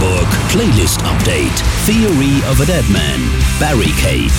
Hamburg Playlist Update. Theory of a Deadman. Barricade.